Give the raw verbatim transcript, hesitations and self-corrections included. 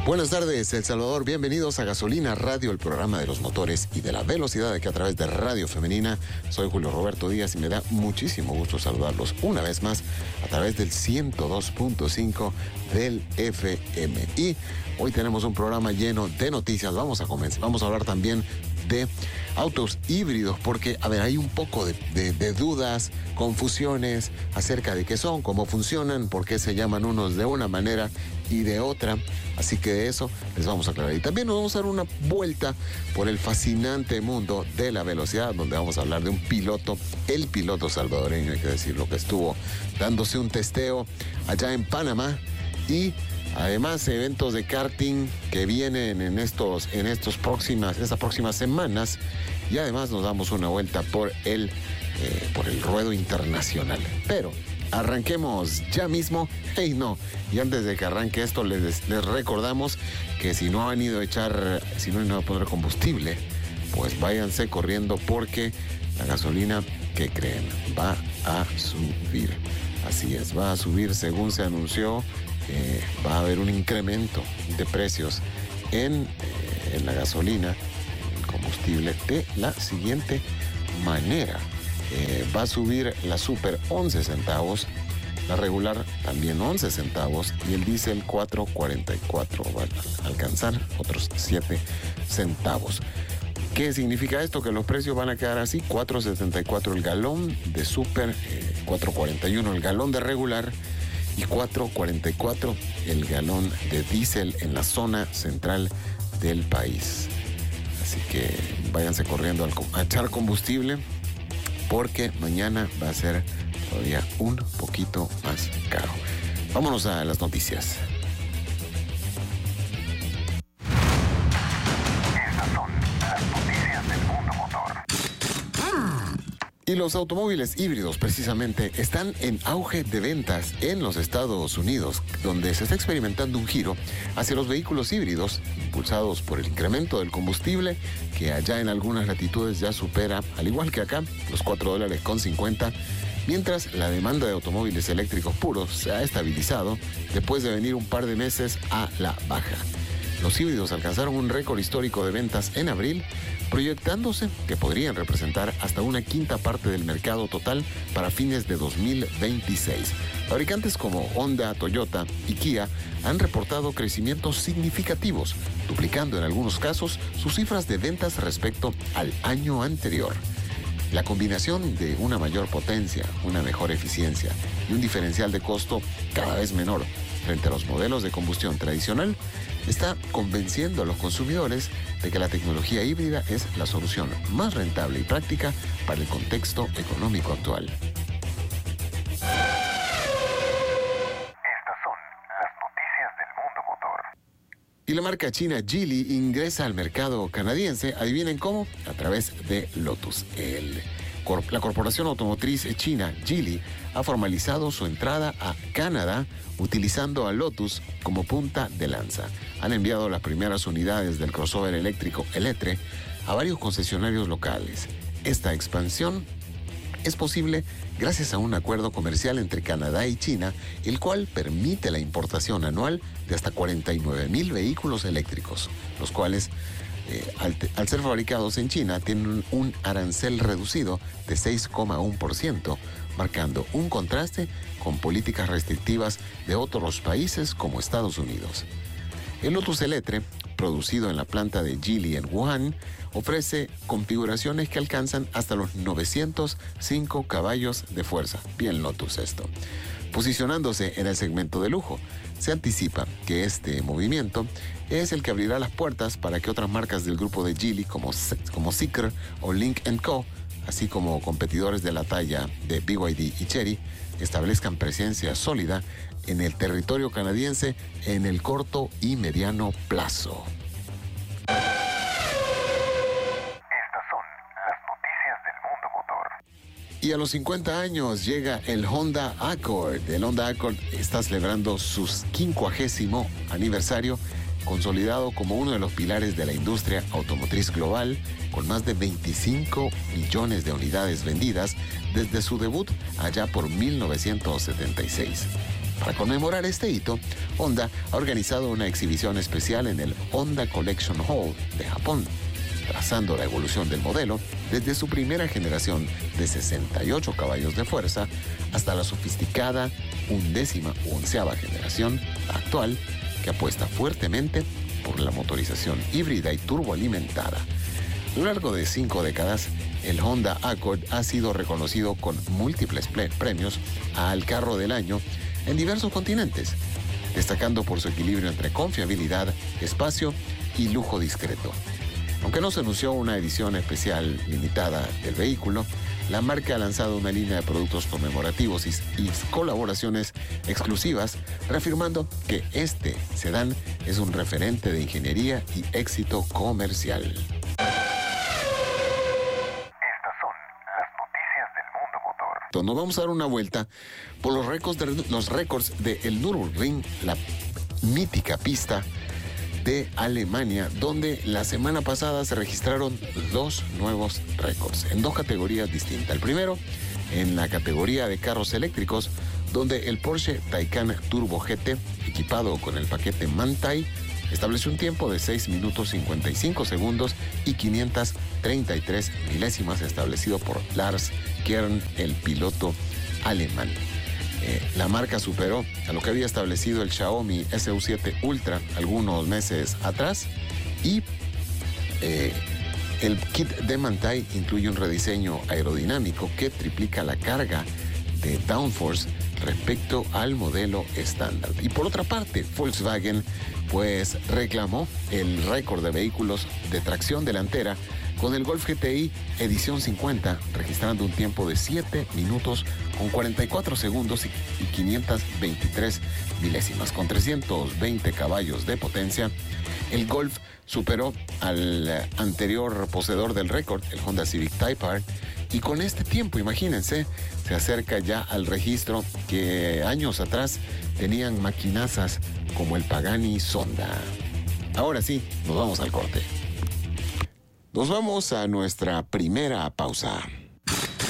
Buenas tardes, El Salvador. Bienvenidos a Gasolina Radio, el programa de los motores y de la velocidad, aquí a través de Radio Femenina. Soy Julio Roberto Díaz y me da muchísimo gusto saludarlos una vez más a través del ciento dos punto cinco del F M. Y hoy tenemos un programa lleno de noticias. Vamos a comenzar. Vamos a hablar también de autos híbridos, porque, a ver, hay un poco de, de, de dudas, confusiones acerca de qué son, cómo funcionan, por qué se llaman unos de una manera y de otra. Así que de eso les vamos a aclarar. Y también nos vamos a dar una vuelta por el fascinante mundo de la velocidad, donde vamos a hablar de un piloto, el piloto salvadoreño, hay que decirlo, que estuvo dándose un testeo allá en Panamá, y además eventos de karting que vienen en estos, en estos próximas, estas próximas semanas. Y además nos damos una vuelta por el, eh, por el ruedo internacional. Pero arranquemos ya mismo. Hey, no. Y antes de que arranque esto, les, les recordamos que si no han ido a echar, si no han ido a poner combustible, pues váyanse corriendo, porque la gasolina, ¿qué creen? Va a subir. Así es, va a subir según se anunció. Eh, va a haber un incremento de precios en, eh, en la gasolina, el combustible, de la siguiente manera. Eh, va a subir la super once centavos, la regular también once centavos y el diésel cuatro cuarenta y cuatro. Va a alcanzar otros siete centavos. ¿Qué significa esto? Que los precios van a quedar así: cuatro setenta y cuatro el galón de super, eh, cuatro cuarenta y uno el galón de regular y cuatro cuarenta y cuatro el galón de diésel en la zona central del país. Así que váyanse corriendo a echar combustible, porque mañana va a ser todavía un poquito más caro. Vámonos a las noticias. Estas son las noticias del mundo motor. Y los automóviles híbridos, precisamente, están en auge de ventas en los Estados Unidos, donde se está experimentando un giro hacia los vehículos híbridos, impulsados por el incremento del combustible, que allá en algunas latitudes ya supera, al igual que acá, los cuatro dólares con cincuenta, mientras la demanda de automóviles eléctricos puros se ha estabilizado después de venir un par de meses a la baja. Los híbridos alcanzaron un récord histórico de ventas en abril, proyectándose que podrían representar hasta una quinta parte del mercado total para fines de dos mil veintiséis. Fabricantes como Honda, Toyota y Kia han reportado crecimientos significativos, duplicando en algunos casos sus cifras de ventas respecto al año anterior. La combinación de una mayor potencia, una mejor eficiencia y un diferencial de costo cada vez menor frente a los modelos de combustión tradicional está convenciendo a los consumidores de que la tecnología híbrida es la solución más rentable y práctica para el contexto económico actual. Estas son las noticias del mundo motor. Y la marca china Geely ingresa al mercado canadiense, adivinen cómo, a través de Lotus. El, la corporación automotriz china Geely ha formalizado su entrada a Canadá utilizando a Lotus como punta de lanza. Han enviado las primeras unidades del crossover eléctrico Eletre a varios concesionarios locales. Esta expansión es posible gracias a un acuerdo comercial entre Canadá y China, el cual permite la importación anual de hasta cuarenta y nueve mil vehículos eléctricos, los cuales, eh, al, al ser fabricados en China, tienen un arancel reducido de seis coma uno por ciento, marcando un contraste con políticas restrictivas de otros países como Estados Unidos. El Lotus Eletre, producido en la planta de Geely en Wuhan, ofrece configuraciones que alcanzan hasta los novecientos cinco caballos de fuerza. Bien Lotus esto. Posicionándose en el segmento de lujo, se anticipa que este movimiento es el que abrirá las puertas para que otras marcas del grupo de Geely como, como Zeekr o Lynk and Co., así como competidores de la talla de B Y D y Chery, establezcan presencia sólida en el territorio canadiense en el corto y mediano plazo. Estas son las noticias del mundo motor. Y a los cincuenta años llega el Honda Accord. El Honda Accord está celebrando su quincuagésimo aniversario, consolidado como uno de los pilares de la industria automotriz global, con más de veinticinco millones de unidades vendidas desde su debut allá por mil novecientos setenta y seis. Para conmemorar este hito, Honda ha organizado una exhibición especial en el Honda Collection Hall de Japón, trazando la evolución del modelo desde su primera generación de sesenta y ocho caballos de fuerza hasta la sofisticada undécima u onceava generación actual, que apuesta fuertemente por la motorización híbrida y turboalimentada. A lo largo de cinco décadas, el Honda Accord ha sido reconocido con múltiples premios al carro del año en diversos continentes, destacando por su equilibrio entre confiabilidad, espacio y lujo discreto. Aunque no se anunció una edición especial limitada del vehículo, la marca ha lanzado una línea de productos conmemorativos y, y colaboraciones exclusivas, reafirmando que este sedán es un referente de ingeniería y éxito comercial. Estas son las noticias del mundo motor. Nos vamos a dar una vuelta por los récords de, los récords del Nürburgring, la mítica pista de Alemania, donde la semana pasada se registraron dos nuevos récords en dos categorías distintas. El primero, en la categoría de carros eléctricos, donde el Porsche Taycan Turbo G T, equipado con el paquete Manthey, estableció un tiempo de seis minutos cincuenta y cinco segundos y quinientas treinta y tres milésimas, establecido por Lars Kern, el piloto alemán. Eh, la marca superó a lo que había establecido el Xiaomi S U siete Ultra algunos meses atrás, y eh, el kit de Manthey incluye un rediseño aerodinámico que triplica la carga de downforce respecto al modelo estándar. Y por otra parte, Volkswagen pues reclamó el récord de vehículos de tracción delantera con el Golf G T I edición cincuenta, registrando un tiempo de siete minutos con cuarenta y cuatro segundos y quinientas veintitrés milésimas. Con trescientos veinte caballos de potencia, el Golf superó al anterior poseedor del récord, el Honda Civic Type R, y con este tiempo, imagínense, se acerca ya al registro que años atrás tenían maquinazas como el Pagani Zonda. Ahora sí, nos vamos al corte. Nos vamos a nuestra primera pausa.